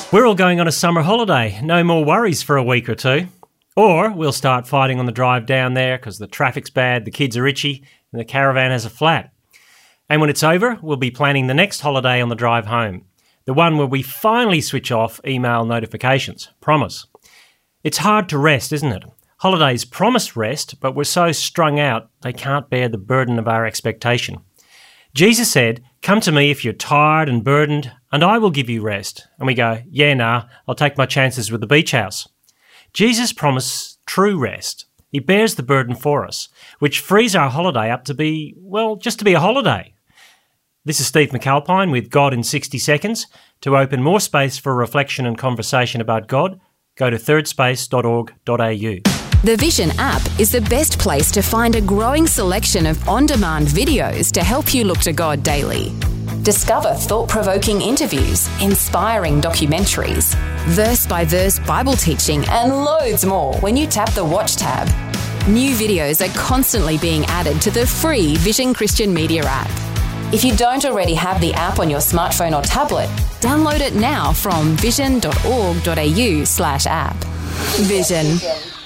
We're all going on a summer holiday. No more worries for a week or two. Or we'll start fighting on the drive down there because the traffic's bad, the kids are itchy, and the caravan has a flat. And when it's over, we'll be planning the next holiday on the drive home. The one where we finally switch off email notifications. Promise. It's hard to rest, isn't it? Holidays promise rest, but we're so strung out they can't bear the burden of our expectation. Jesus said, "Come to me if you're tired and burdened, and I will give you rest." And we go, "Yeah, nah, I'll take my chances with the beach house." Jesus promised true rest. He bears the burden for us, which frees our holiday up to be, well, just to be a holiday. This is Steve McAlpine with God in 60 Seconds. To open more space for reflection and conversation about God, go to thirdspace.org.au. The Vision app is the best place to find a growing selection of on-demand videos to help you look to God daily. Discover thought-provoking interviews, inspiring documentaries, verse-by-verse Bible teaching, and loads more when you tap the Watch tab. New videos are constantly being added to the free Vision Christian Media app. If you don't already have the app on your smartphone or tablet, download it now from vision.org.au/app. Vision.